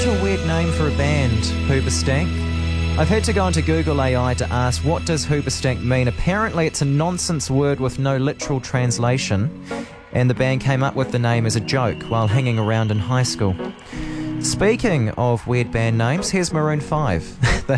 a weird name for a band, Hoobastank. I've had to go into Google AI to ask what does Hoobastank mean. Apparently it's a nonsense word with no literal translation, and the band came up with the name as a joke while hanging around in high school. Speaking of weird band names, here's Maroon 5. They